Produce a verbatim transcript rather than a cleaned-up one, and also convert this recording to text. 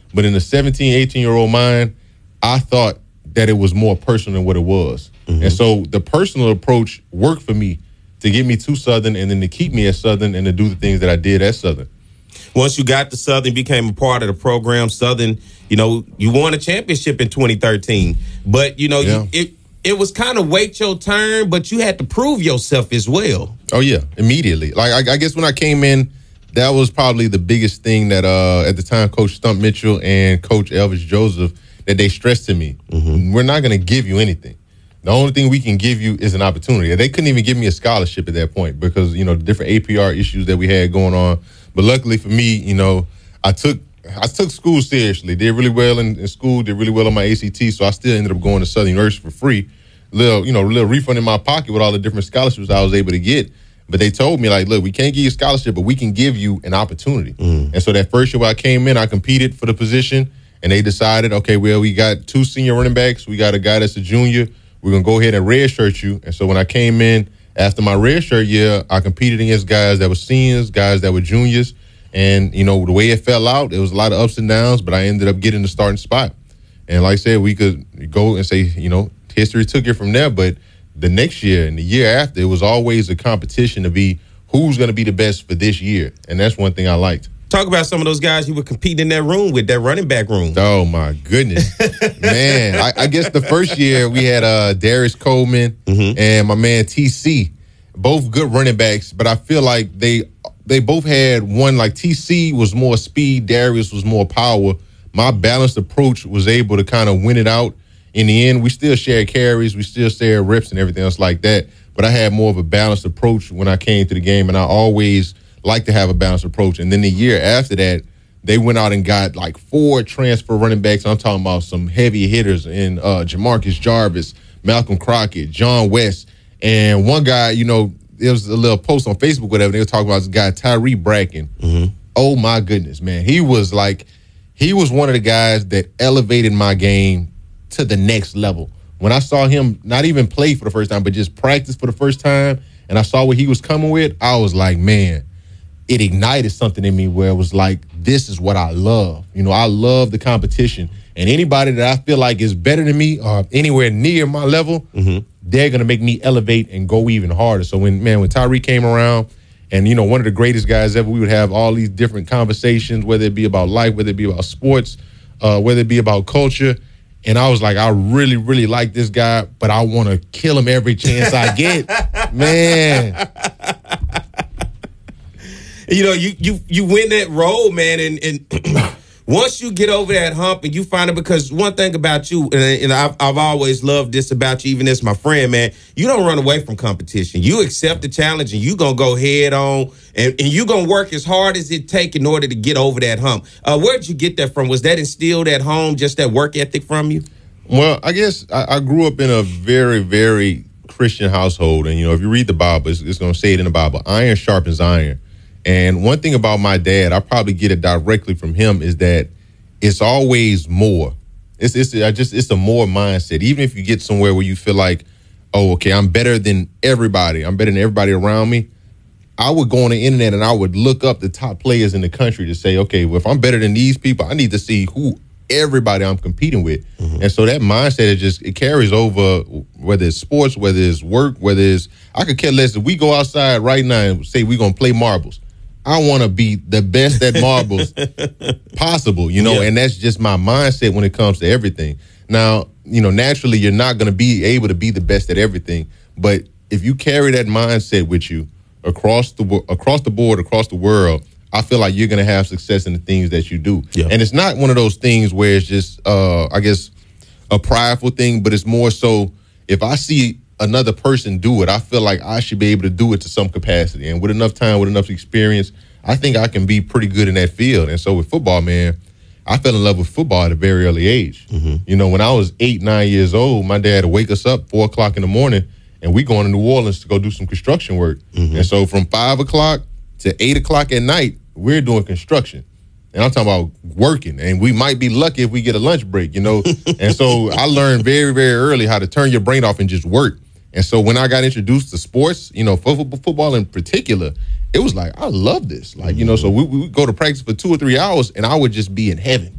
But in the seventeen, eighteen-year-old mind, I thought that it was more personal than what it was. Mm-hmm. And so the personal approach worked for me to get me to Southern and then to keep me at Southern and to do the things that I did at Southern. Once you got to Southern, became a part of the program, Southern, you know, you won a championship in twenty thirteen. But, you know, yeah. you, it it was kind of wait your turn, but you had to prove yourself as well. Oh, yeah, immediately. Like, I, I guess when I came in, that was probably the biggest thing that uh, at the time Coach Stump Mitchell and Coach Elvis Joseph, that they stressed to me. Mm-hmm. We're not going to give you anything. The only thing we can give you is an opportunity. They couldn't even give me a scholarship at that point because, you know, the different A P R issues that we had going on. But luckily for me, you know, I took I took school seriously. Did really well in, in school, did really well on my A C T, so I still ended up going to Southern University for free. Little, you know, little refund in my pocket with all the different scholarships I was able to get. But they told me, like, look, we can't give you a scholarship, but we can give you an opportunity. Mm. And so that first year when I came in, I competed for the position, and they decided, okay, well, we got two senior running backs. We got a guy that's a junior. We're going to go ahead and redshirt you. And so when I came in, after my redshirt year, I competed against guys that were seniors, guys that were juniors. And, you know, the way it fell out, it was a lot of ups and downs, but I ended up getting the starting spot. And like I said, we could go and say, you know, history took it from there. But the next year and the year after, it was always a competition to be who's going to be the best for this year. And that's one thing I liked. Talk about some of those guys you were competing in that room with, that running back room. Oh, my goodness. Man, I, I guess the first year we had uh, Darius Coleman mm-hmm. and my man T C, both good running backs, but I feel like they they both had one, like T C was more speed, Darius was more power. My balanced approach was able to kind of win it out. In the end, we still shared carries, we still shared reps and everything else like that, but I had more of a balanced approach when I came to the game, and I always like to have a balanced approach. And then the year after that, they went out and got like four transfer running backs. I'm talking about some heavy hitters in uh, Jamarcus Jarvis, Malcolm Crockett, John West. And one guy, you know, there was a little post on Facebook, whatever, they were talking about this guy, Tyree Bracken. Mm-hmm. Oh, my goodness, man. He was like, he was one of the guys that elevated my game to the next level. When I saw him not even play for the first time, but just practice for the first time, and I saw what he was coming with, I was like, man, it ignited something in me where it was like, this is what I love. You know, I love the competition. And anybody that I feel like is better than me or anywhere near my level, mm-hmm. they're going to make me elevate and go even harder. So when, man, when Tyree came around and, you know, one of the greatest guys ever, we would have all these different conversations, whether it be about life, whether it be about sports, uh, whether it be about culture. And I was like, I really, really like this guy, but I want to kill him every chance I get. Man. You know, you you you win that role, man, and, and once you get over that hump and you find it, because one thing about you, and, and I've, I've always loved this about you, even as my friend, man, you don't run away from competition. You accept the challenge and you going to go head on, and, and you going to work as hard as it take in order to get over that hump. Uh, where did you get that from? Was that instilled at home, just that work ethic from you? Well, I guess I, I grew up in a very, very Christian household. And, you know, if you read the Bible, it's, it's going to say it in the Bible, iron sharpens iron. And one thing about my dad, I probably get it directly from him, is that it's always more. It's it's I just it's a more mindset. Even if you get somewhere where you feel like, oh, okay, I'm better than everybody. I'm better than everybody around me. I would go on the internet and I would look up the top players in the country to say, okay, well, if I'm better than these people, I need to see who everybody I'm competing with. Mm-hmm. And so that mindset is just, it carries over, whether it's sports, whether it's work, whether it's, I could care less if we go outside right now and say we're going to play marbles. I want to be the best at marbles possible, you know, yeah. And that's just my mindset when it comes to everything. Now, you know, naturally, you're not going to be able to be the best at everything. But if you carry that mindset with you across the across the board, across the world, I feel like you're going to have success in the things that you do. Yeah. And it's not one of those things where it's just, uh, I guess, a prideful thing, but it's more so if I see another person do it, I feel like I should be able to do it to some capacity. And with enough time, with enough experience, I think I can be pretty good in that field. And so with football, man, I fell in love with football at a very early age. Mm-hmm. You know, when I was eight, nine years old, my dad would wake us up four o'clock in the morning, and we going to New Orleans to go do some construction work. Mm-hmm. And so from five o'clock to eight o'clock at night, we're doing construction. And I'm talking about working, and we might be lucky if we get a lunch break, you know. And so I learned very, very early how to turn your brain off and just work. And so when I got introduced to sports, you know, football, football in particular, it was like, I love this. Like, you know, so we, we would go to practice for two or three hours, and I would just be in heaven.